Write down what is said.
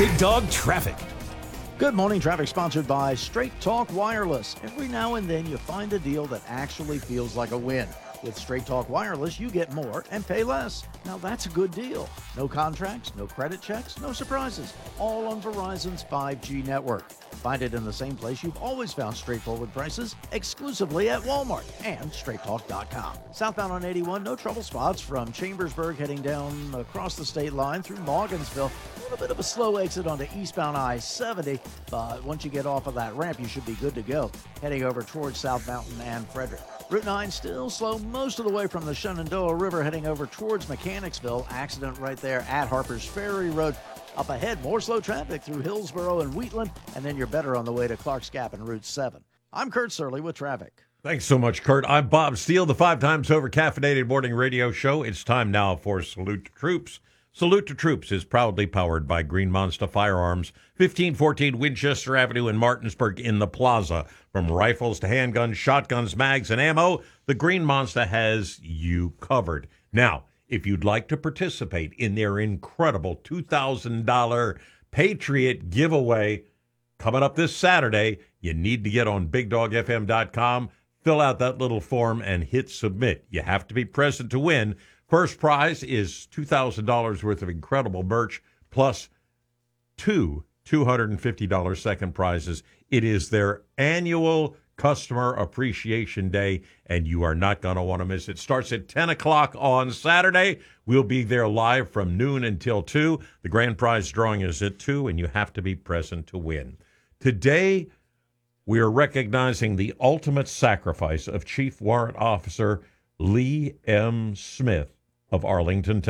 Big Dog Traffic. Good morning. Traffic sponsored by Straight Talk Wireless. Every now and then you find a deal that actually feels like a win. With Straight Talk Wireless, you get more and pay less. Now that's a good deal. No contracts, no credit checks, no surprises. All on Verizon's 5G network. Find it in the same place you've always found straightforward prices, exclusively at Walmart and straighttalk.com. Southbound on 81, no trouble spots from Chambersburg heading down across the state line through Morgansville. A little bit of a slow exit onto eastbound I-70, but once you get off of that ramp, you should be good to go. Heading over towards South Mountain and Frederick. Route 9 still slow most of the way from the Shenandoah River heading over towards Mechanicsville. Accident right there at Harper's Ferry Road. Up ahead, more slow traffic through Hillsboro and Wheatland, and then you're better on the way to Clark's Gap and Route 7. I'm Kurt Surley with traffic. Thanks so much, Kurt. I'm Bob Steele, the 5 times over caffeinated morning radio show. It's time now for Salute to Troops. Salute to Troops is proudly powered by Green Monster Firearms, 1514 Winchester Avenue in Martinsburg in the Plaza. From rifles to handguns, shotguns, mags, and ammo, the Green Monster has you covered. Now, if you'd like to participate in their incredible $2,000 Patriot giveaway coming up this Saturday, you need to get on BigDogFM.com, fill out that little form, and hit submit. You have to be present to win. First prize is $2,000 worth of incredible merch, plus two $250 second prizes. It is their annual Customer Appreciation Day, and you are not going to want to miss it. Starts at 10 o'clock on Saturday. We'll be there live from noon until 2. The grand prize drawing is at 2, and you have to be present to win. Today, we are recognizing the ultimate sacrifice of Chief Warrant Officer Lee M. Smith of Arlington, Texas.